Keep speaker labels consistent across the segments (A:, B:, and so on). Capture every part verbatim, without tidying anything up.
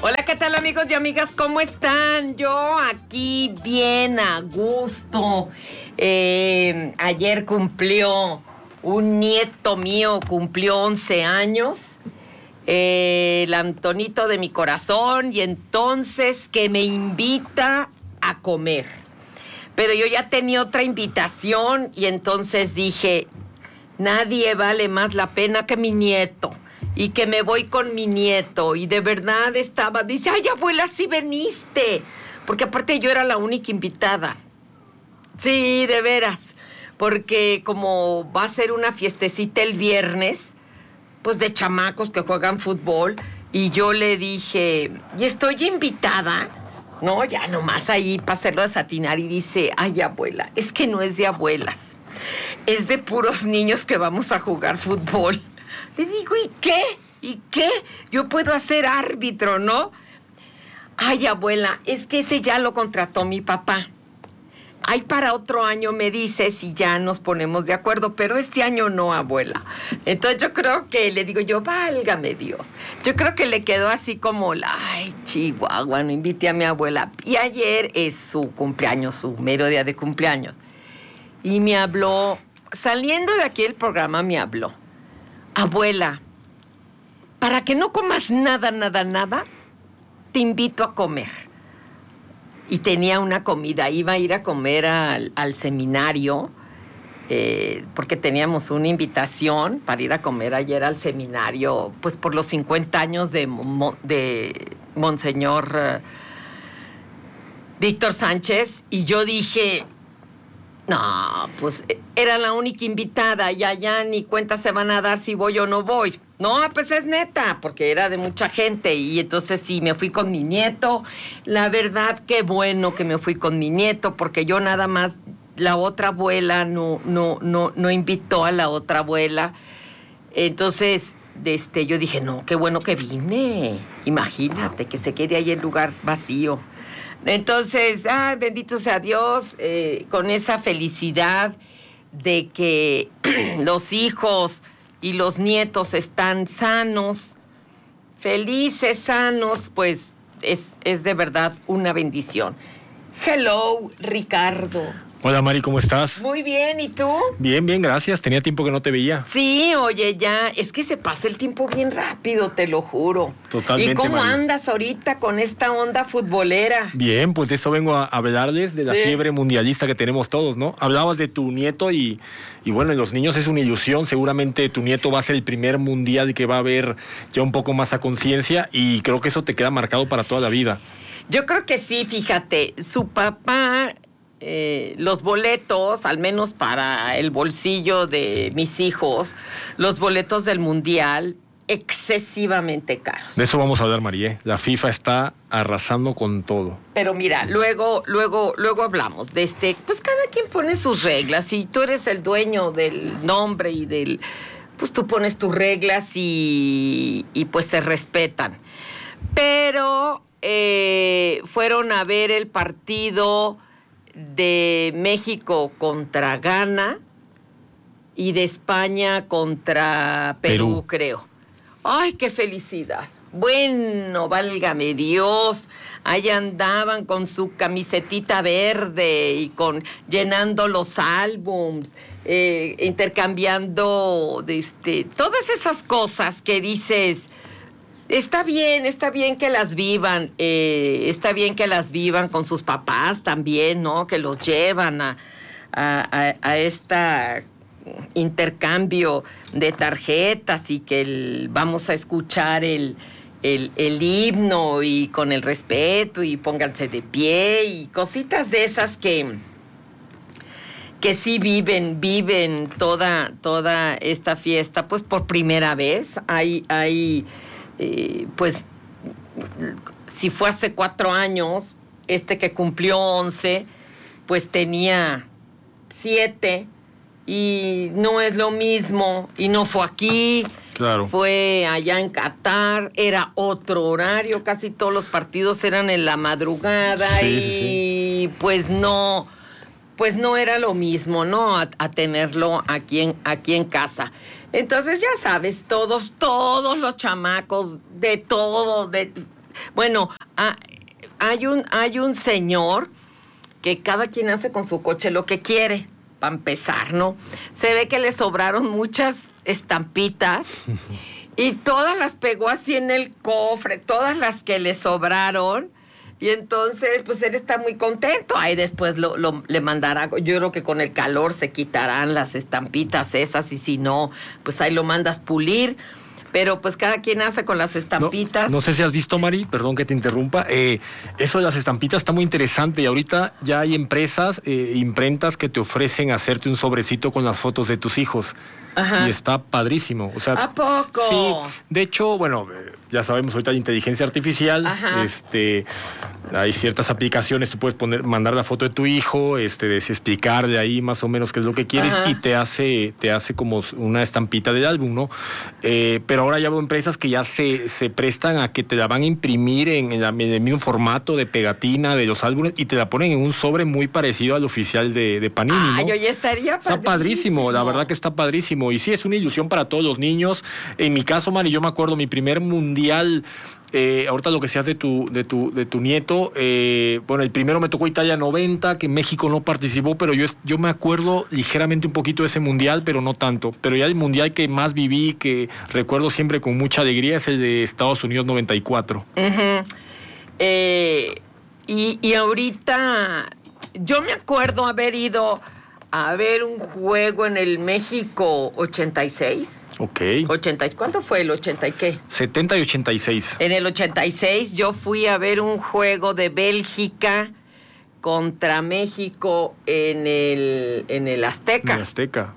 A: Hola, ¿qué tal, amigos y amigas? ¿Cómo están? Yo aquí bien a gusto. Eh, ayer cumplió un nieto mío, cumplió once años. Eh, el Antonito de mi corazón, y entonces que me invita a comer. Pero yo ya tenía otra invitación y entonces dije, nadie vale más la pena que mi nieto. Y que me voy con mi nieto. Y de verdad estaba, dice, ay, abuela, sí veniste. Porque aparte yo era la única invitada. Sí, de veras. Porque como va a ser una fiestecita el viernes, pues de chamacos que juegan fútbol, y yo le dije, ¿y estoy invitada? No, ya nomás ahí para hacerlo desatinar, y dice, ay, abuela, es que no es de abuelas, es de puros niños que vamos a jugar fútbol. Le digo, ¿y qué? ¿Y qué? Yo puedo hacer árbitro, ¿no? Ay, abuela, es que ese ya lo contrató mi papá. Ay, para otro año me dice si ya nos ponemos de acuerdo, pero este año no, abuela. Entonces yo creo que, le digo yo, válgame Dios. Yo creo que le quedó así como, ay, Chihuahua, no invité a mi abuela. Y ayer es su cumpleaños, su mero día de cumpleaños. Y me habló, saliendo de aquí el programa me habló. Abuela, para que no comas nada, nada, nada, te invito a comer. Y tenía una comida, iba a ir a comer al, al seminario, eh, porque teníamos una invitación para ir a comer ayer al seminario, pues por los cincuenta años de, de Monseñor uh, Víctor Sánchez, y yo dije, no, pues era la única invitada, ya ya ni cuenta se van a dar si voy o no voy. No, pues es neta, porque era de mucha gente, y entonces sí, me fui con mi nieto. La verdad, qué bueno que me fui con mi nieto, porque yo nada más, la otra abuela no, no, no, no invitó a la otra abuela. Entonces, este, yo dije, no, qué bueno que vine. Imagínate que se quede ahí el lugar vacío. Entonces, ay, bendito sea Dios, eh, con esa felicidad de que los hijos y los nietos están sanos, felices, sanos, pues es, es de verdad una bendición. Hello, Ricardo.
B: Hola, Mari, ¿cómo estás?
A: Muy bien, ¿y tú?
B: Bien, bien, gracias. Tenía tiempo que no te veía.
A: Sí, oye, ya, es que se pasa el tiempo bien rápido, te lo juro.
B: Totalmente,
A: ¿Y cómo
B: Mari.
A: andas ahorita con esta onda futbolera?
B: Bien, pues de eso vengo a hablarles, de la
A: Sí.
B: fiebre mundialista que tenemos todos, ¿no? Hablabas de tu nieto y, y bueno, en los niños es una ilusión. Seguramente tu nieto va a ser el primer mundial que va a haber ya un poco más a conciencia, y creo que eso te queda marcado para toda la vida.
A: Yo creo que sí, fíjate, su papá... Eh, los boletos, al menos para el bolsillo de mis hijos, los boletos del Mundial, excesivamente caros.
B: De eso vamos a hablar, María. La FIFA está arrasando con todo.
A: Pero mira, luego, luego, luego hablamos de este, pues cada quien pone sus reglas, y tú eres el dueño del nombre y del, pues tú pones tus reglas y, y pues se respetan. Pero eh, fueron a ver el partido de México contra Ghana y de España contra Perú, Perú, creo. ¡Ay, qué felicidad! Bueno, válgame Dios, ahí andaban con su camisetita verde y con llenando los álbums, eh, intercambiando este, todas esas cosas que dices... Está bien, está bien que las vivan, eh, está bien que las vivan con sus papás también, ¿no? Que los llevan a, a, a este intercambio de tarjetas, y que el, vamos a escuchar el, el, el himno y con el respeto, y pónganse de pie y cositas de esas que, que sí viven, viven toda, toda esta fiesta, pues por primera vez. Hay... hay Eh, pues si fue hace cuatro años, este que cumplió once, pues tenía siete, y no es lo mismo, y no fue aquí,
B: Claro.
A: Fue allá en Qatar, era otro horario, casi todos los partidos eran en la madrugada,
B: sí,
A: y
B: sí, sí.
A: pues no, pues no era lo mismo, ¿no? A, a tenerlo aquí en, aquí en casa. Entonces, ya sabes, todos, todos los chamacos, de todo, de Bueno, ah, hay un, hay un señor que cada quien hace con su coche lo que quiere, para empezar, ¿no? Se ve que le sobraron muchas estampitas y todas las pegó así en el cofre, todas las que le sobraron. Y entonces, pues él está muy contento. Ahí después lo, lo, le mandará, yo creo que con el calor se quitarán las estampitas esas y si no, pues ahí lo mandas pulir. Pero pues cada quien hace con las estampitas.
B: No, no sé si has visto, Mari, perdón que te interrumpa, eh, eso de las estampitas está muy interesante y ahorita ya hay empresas, eh, imprentas que te ofrecen hacerte un sobrecito con las fotos de tus hijos. Ajá. Y está padrísimo. O sea,
A: ¿a poco?
B: Sí, de hecho, bueno, ya sabemos ahorita de inteligencia artificial, Ajá. este, hay ciertas aplicaciones, tú puedes poner, mandar la foto de tu hijo, este, explicarle ahí más o menos qué es lo que quieres Ajá. y te hace, te hace como una estampita del álbum, ¿no? Eh, pero ahora ya veo empresas que ya se, se prestan a que te la van a imprimir en, en, la, en el mismo formato de pegatina de los álbumes y te la ponen en un sobre muy parecido al oficial de, de Panini, ¿no?
A: Ay, yo ya estaría padrísimo.
B: Está padrísimo, la verdad que está padrísimo. Y sí, es una ilusión para todos los niños. En mi caso, Mari, yo me acuerdo mi primer mundial, eh, ahorita lo que seas de tu, de tu, de tu nieto, eh, bueno, el primero me tocó Italia noventa, que México no participó, pero yo, yo me acuerdo ligeramente un poquito de ese mundial, pero no tanto. Pero ya el mundial que más viví, que recuerdo siempre con mucha alegría, es el de Estados Unidos noventa y cuatro.
A: Uh-huh. eh, y, y ahorita, yo me acuerdo haber ido a ver un juego en el México ochenta y seis.
B: Ok.
A: ochenta, ¿cuánto fue el ochenta y qué?
B: setenta y ochenta y seis.
A: En el ochenta y seis yo fui a ver un juego de Bélgica contra México en el, en el Azteca.
B: En el Azteca.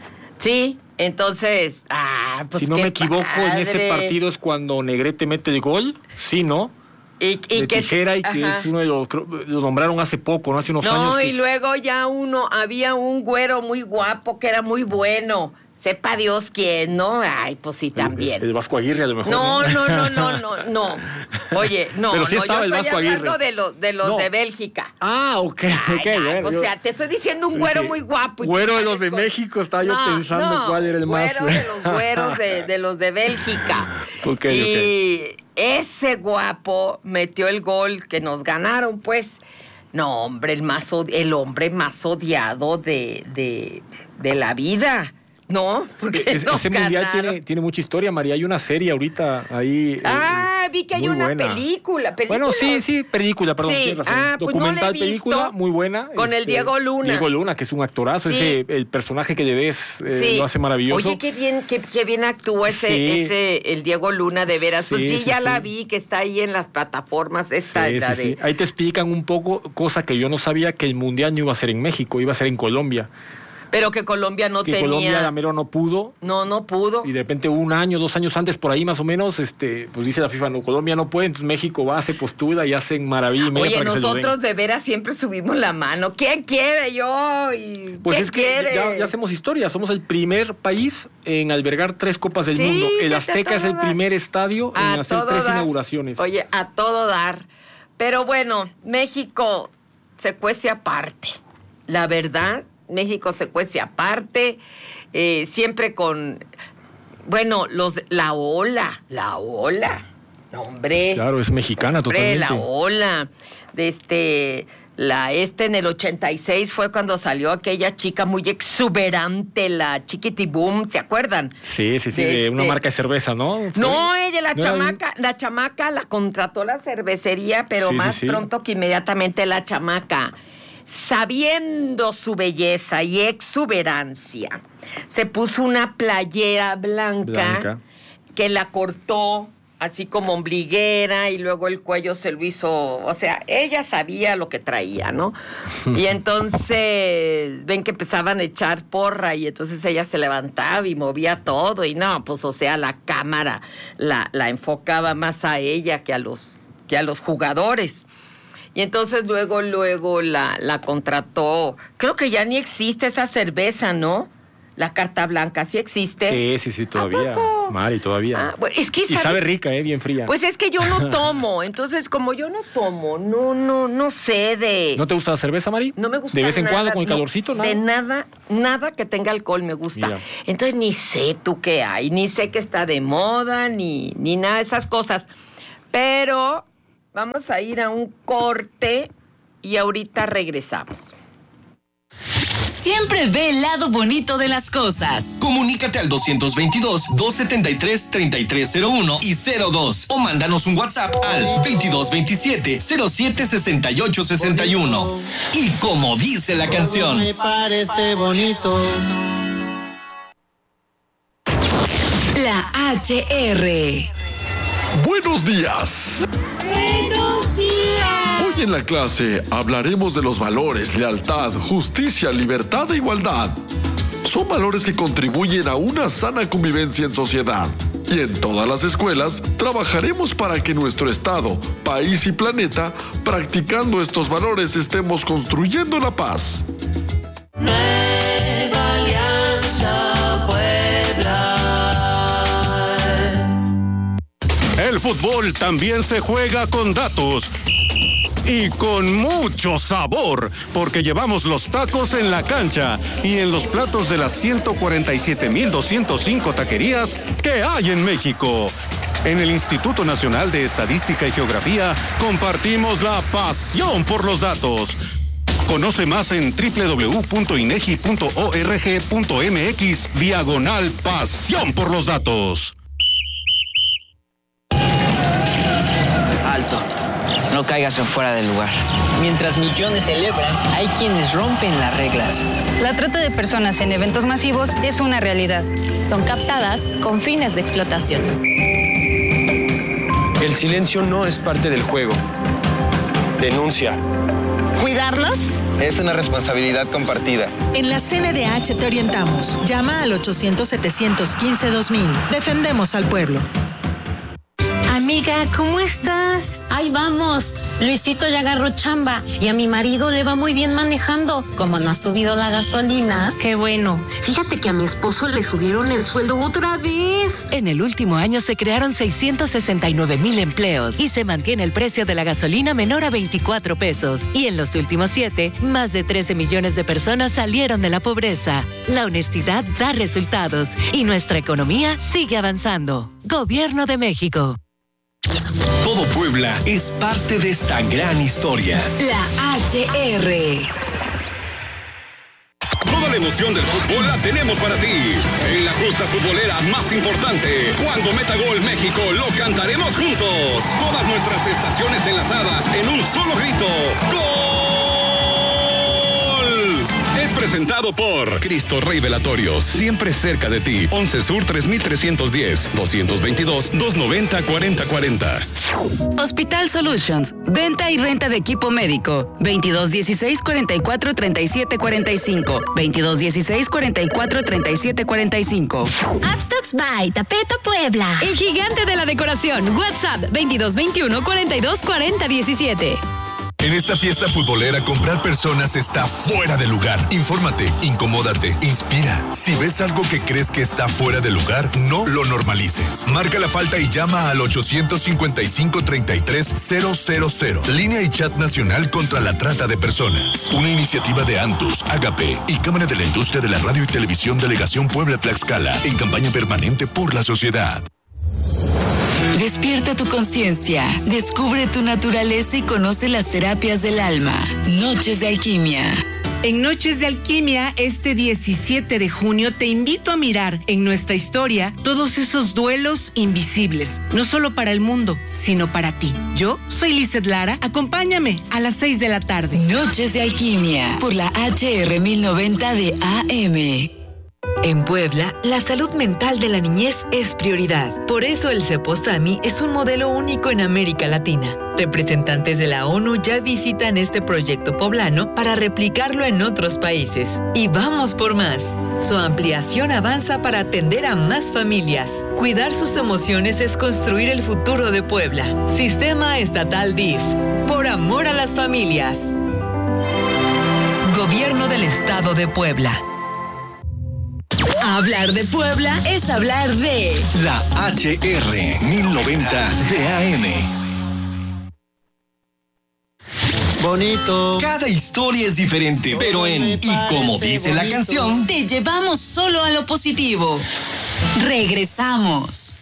A: Sí, entonces, ah, pues
B: si no
A: qué
B: me equivoco,
A: padre.
B: En ese partido es cuando Negrete mete el gol, ¿sí, no?
A: Y, y
B: de
A: que
B: Tijera y que
A: ajá.
B: es uno de los, lo nombraron hace poco, ¿no? Hace unos
A: no,
B: años.
A: No, y
B: que
A: luego ya uno, había un güero muy guapo que era muy bueno. Sepa Dios quién, ¿no? Ay, pues sí, también.
B: El, el Vasco Aguirre, a lo mejor.
A: No, no, no, no, no, no. Oye, no,
B: Pero sí
A: no,
B: estaba
A: yo
B: el
A: estoy
B: Vasco
A: hablando
B: Aguirre.
A: de los, de, los
B: no.
A: de Bélgica.
B: Ah, ok,
A: Ay,
B: ok.
A: ay,
B: Bueno,
A: o
B: yo,
A: sea, te estoy diciendo un güero
B: dije,
A: muy guapo. Y
B: güero de los de
A: con...
B: México, estaba yo
A: no,
B: pensando
A: no,
B: cuál era el más.
A: Güero de los güeros de, de los de Bélgica.
B: Ok,
A: y
B: ok.
A: ese guapo metió el gol que nos ganaron, pues. No, hombre, el, más od- el hombre más odiado de, de, de la vida. No, porque
B: es,
A: nos
B: ese mundial
A: ganaron.
B: tiene, tiene mucha historia, María. Hay una serie ahorita ahí.
A: Ah,
B: eh,
A: vi que hay
B: muy
A: una
B: buena.
A: película, película.
B: Bueno, sí, sí, película, perdón.
A: Sí,
B: Tienes razón.
A: ah, pues no
B: documental,
A: la he visto.
B: película, muy buena.
A: Con el Diego Luna.
B: Diego Luna, que es un actorazo.
A: Sí.
B: Ese, el personaje que le des eh,
A: Sí.
B: lo hace maravilloso.
A: Oye, qué bien, qué, qué bien actúa ese,
B: Sí.
A: ese, el Diego Luna, de veras.
B: Sí,
A: Pues sí,
B: sí,
A: ya
B: sí.
A: la vi, que está ahí en las plataformas. Esta,
B: Sí,
A: la
B: sí,
A: de...
B: sí. Ahí te explican un poco, cosa que yo no sabía, que el mundial no iba a ser en México, iba a ser en Colombia.
A: Pero que Colombia no
B: que
A: tenía...
B: Colombia la mero no pudo.
A: No, no pudo.
B: Y de repente un año, dos años antes, por ahí más o menos, este, pues dice la FIFA, no, Colombia no puede, entonces México va, se postula y hacen maravilla y media.
A: Oye,
B: para que se lo den.
A: nosotros de veras siempre subimos la mano. ¿Quién quiere? Yo. Y
B: Pues
A: ¿quién
B: es que
A: quiere?
B: ya, ya hacemos historia, somos el primer país en albergar tres Copas del
A: Sí,
B: Mundo. El
A: vete a
B: Azteca es
A: todo
B: el
A: dar.
B: primer estadio
A: A
B: en hacer
A: todo
B: tres
A: dar.
B: inauguraciones.
A: Oye, a todo dar. Pero bueno, México se cuece aparte. La verdad, México se cuece aparte, eh, siempre con, bueno, los la ola, la ola, no, hombre.
B: Claro, es mexicana
A: hombre,
B: totalmente.
A: la ola, de este, la este en el ochenta y seis fue cuando salió aquella chica muy exuberante, la Chiquitiboom, ¿se acuerdan?
B: Sí, sí, sí,
A: De
B: de
A: este-
B: una marca de cerveza, ¿no? ¿Fue?
A: No, ella, la
B: ¿No era
A: chamaca, la chamaca la contrató la cervecería, pero
B: Sí, sí,
A: más
B: sí.
A: pronto que inmediatamente la chamaca, sabiendo su belleza y exuberancia, se puso una playera blanca,
B: Blanca.
A: que la cortó así como ombliguera y luego el cuello se lo hizo, o sea, ella sabía lo que traía, ¿no? Y entonces ven que empezaban a echar porra y entonces ella se levantaba y movía todo y no, pues o sea, la cámara la, la enfocaba más a ella que a los, que a los jugadores. Y entonces luego, luego la, la contrató, creo que ya ni existe esa cerveza, ¿no? La carta blanca, ¿sí existe?
B: Sí, sí, sí, todavía.
A: ¿A poco?
B: Mari, todavía.
A: Ah, bueno, es que
B: y
A: ¿sabes?
B: sabe rica, ¿eh? Bien fría.
A: Pues es que yo no tomo, entonces como yo no tomo, no, no, no sé de...
B: ¿No te gusta la cerveza, Mari?
A: No me gusta
B: ¿De vez en
A: nada,
B: cuando con el
A: no,
B: calorcito? Nada.
A: De nada, nada que tenga alcohol me gusta.
B: Mira.
A: Entonces ni sé tú qué hay, ni sé que está de moda, ni, ni nada de esas cosas. Pero vamos a ir a un corte y ahorita regresamos.
C: Siempre ve el lado bonito de las cosas.
D: Comunícate al doscientos veintidós, doscientos setenta y tres, treinta y tres cero uno y cero dos o mándanos un WhatsApp al veintidós veintisiete, cero siete sesenta y ocho sesenta y uno. Y como dice la canción,
E: me parece bonito.
C: La H R.
F: Buenos días.
A: Buenos días.
F: Hoy en la clase hablaremos de los valores, lealtad, justicia, libertad e igualdad. Son valores que contribuyen a una sana convivencia en sociedad. Y en todas las escuelas trabajaremos para que nuestro estado, país y planeta, practicando estos valores, estemos construyendo la paz.
G: Nueva Alianza Puebla.
H: El fútbol también se juega con datos y con mucho sabor, porque llevamos los tacos en la cancha y en los platos de las ciento cuarenta y siete mil doscientos cinco taquerías que hay en México. En el Instituto Nacional de Estadística y Geografía compartimos la pasión por los datos. Conoce más en doble u doble u doble u punto inegi punto org punto mx diagonal pasión por los datos.
I: Alto, no caigas en fuera del lugar. Mientras millones celebran, hay quienes rompen las reglas.
J: La trata de personas en eventos masivos es una realidad.
K: Son captadas con fines de explotación.
L: El silencio no es parte del juego. Denuncia.
M: ¿Cuidarlos?
L: Es una responsabilidad compartida.
M: En la C N D H te orientamos. Llama al ochocientos, setecientos quince, dos mil. Defendemos al pueblo.
K: Amiga, ¿cómo estás? Ahí vamos. Luisito ya agarró chamba y a mi marido le va muy bien manejando. Como no ha subido la gasolina.
J: Qué bueno.
N: Fíjate que a mi esposo le subieron el sueldo otra vez.
O: En el último año se crearon seiscientos sesenta y nueve mil empleos y se mantiene el precio de la gasolina menor a veinticuatro pesos. Y en los últimos siete, más de trece millones de personas salieron de la pobreza. La honestidad da resultados y nuestra economía sigue avanzando. Gobierno de México.
D: Todo Puebla es parte de esta gran historia.
C: La H R.
P: Toda la emoción del fútbol la tenemos para ti. En la justa futbolera más importante, cuando meta gol México, lo cantaremos juntos. Todas nuestras estaciones enlazadas en un solo grito. ¡Gol! Es presentado por Cristo Rey Velatorios, siempre cerca de ti. once Sur tres mil trescientos diez, doscientos veintidós, doscientos noventa, cuarenta cuarenta.
C: Hospital Solutions, venta y renta de equipo médico. veintidós dieciséis, cuarenta y cuatro, treinta y siete, cuarenta y cinco. veintidós dieciséis, cuarenta y cuatro, treinta y siete, cuarenta y cinco.
Q: Upstocks by Tapeto Puebla.
R: El gigante de la decoración. WhatsApp veintidós veintiuno, cuarenta y dos, cuarenta diecisiete.
S: En esta fiesta futbolera, comprar personas está fuera de lugar. Infórmate, incomódate, inspira. Si ves algo que crees que está fuera de lugar, no lo normalices. Marca la falta y llama al ochocientos cincuenta y cinco, treinta y tres, cero cero cero. Línea y chat nacional contra la trata de personas. Una iniciativa de Antus, Agape y Cámara de la Industria de la Radio y Televisión Delegación Puebla-Tlaxcala en campaña permanente por la sociedad.
C: Despierta tu conciencia, descubre tu naturaleza y conoce las terapias del alma. Noches de Alquimia.
T: En Noches de Alquimia, este diecisiete de junio, te invito a mirar en nuestra historia todos esos duelos invisibles, no solo para el mundo, sino para ti. Yo soy Lizeth Lara, acompáñame a las seis de la tarde.
C: Noches de Alquimia, por la H R mil noventa de A M.
O: En Puebla, la salud mental de la niñez es prioridad. Por eso el Ceposami es un modelo único en América Latina. Representantes de la ONU ya visitan este proyecto poblano para replicarlo en otros países. Y vamos por más. Su ampliación avanza para atender a más familias. Cuidar sus emociones es construir el futuro de Puebla. Sistema Estatal D I F. Por amor a las familias. Gobierno del Estado de Puebla.
C: Hablar de Puebla es hablar de
D: la H R mil noventa de A M.
E: Bonito.
D: Cada historia es diferente, pero en Y como dice la canción,
C: te llevamos solo a lo positivo. Regresamos.